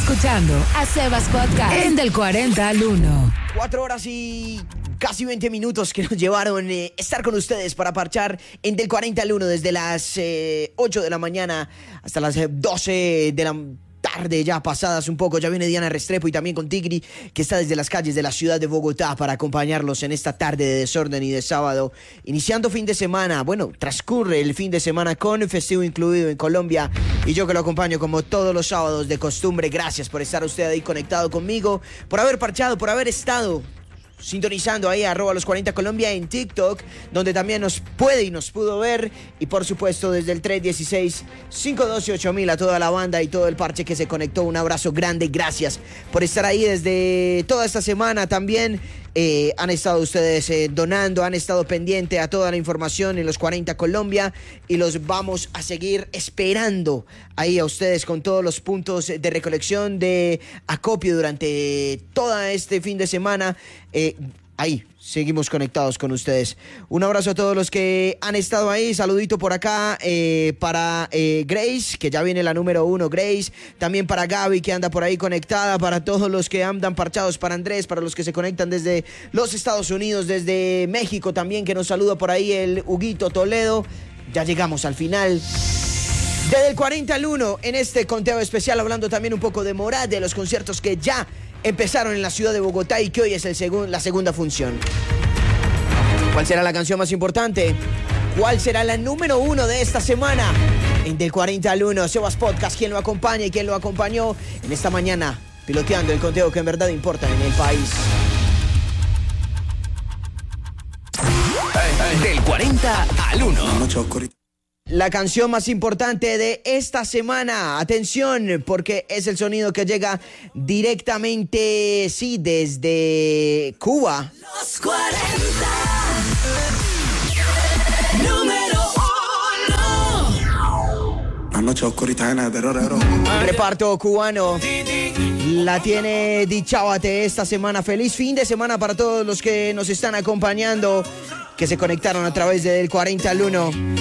escuchando a Sebas Podcast en Del 40 al 1. 4 horas y casi 20 minutos que nos llevaron estar con ustedes para parchar en Del 40 al 1 desde las 8 de la mañana hasta las 12 de la tarde ya pasadas un poco. Ya viene Diana Restrepo y también con Tigri, que está desde las calles de la ciudad de Bogotá para acompañarlos en esta tarde de desorden y de sábado, iniciando fin de semana. Bueno, transcurre el fin de semana con festivo incluido en Colombia y yo que lo acompaño como todos los sábados de costumbre. Gracias por estar usted ahí conectado conmigo, por haber parchado, por haber estado sintonizando ahí @los40 Colombia en TikTok, donde también nos puede y nos pudo ver, y por supuesto desde el 316-512-8000 a toda la banda y todo el parche que se conectó. Un abrazo grande, gracias por estar ahí desde toda esta semana. También han estado ustedes donando, han estado pendientes a toda la información en los 40 Colombia, y los vamos a seguir esperando ahí a ustedes con todos los puntos de recolección, de acopio durante todo este fin de semana. Ahí seguimos conectados con ustedes. Un abrazo a todos los que han estado ahí. Saludito por acá para Grace, que ya viene la número 1, Grace. También para Gaby, que anda por ahí conectada. Para todos los que andan parchados. Para Andrés, para los que se conectan desde los Estados Unidos, desde México también, que nos saluda por ahí el Huguito Toledo. Ya llegamos al final desde el 40 al 1 en este conteo especial, hablando también un poco de Morat, de los conciertos que ya empezaron en la ciudad de Bogotá y que hoy es la segunda función. ¿Cuál será la canción más importante? ¿Cuál será la número 1 de esta semana? En Del 40 al 1, Sebas Podcast, quien lo acompaña y quien lo acompañó en esta mañana, piloteando el conteo que en verdad importa en el país. Del 40 al 1. La canción más importante de esta semana. Atención, porque es el sonido que llega directamente, sí, desde Cuba. Los 40, número 1. La noche oscurita llena de terror. Reparto cubano. La tiene Dichábate esta semana. Feliz fin de semana para todos los que nos están acompañando, que se conectaron a través del 40 al 1.